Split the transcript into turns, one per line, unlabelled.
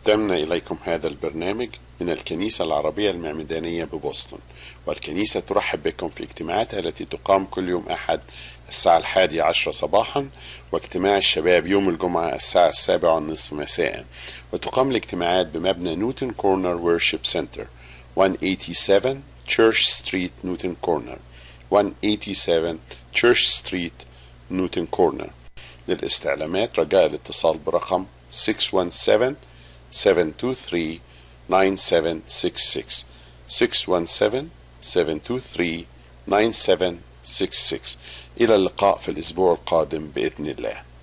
قدمنا إليكم هذا البرنامج من الكنيسة العربية المعمدانية ببوسطن، والكنيسة ترحب بكم في اجتماعاتها التي تقام كل يوم أحد الساعة 11 صباحا، واجتماع الشباب يوم الجمعة الساعة 7:30 مساء. وتقام الاجتماعات بمبنى نيوتن كورنر وورشيب سنتر 187 تشيرش ستريت نيوتن كورنر 187 تشيرش ستريت نيوتن كورنر. للاستعلامات رجاء الاتصال برقم 617-723-9766 617-723-9766. إلى اللقاء في الأسبوع القادم بإذن الله.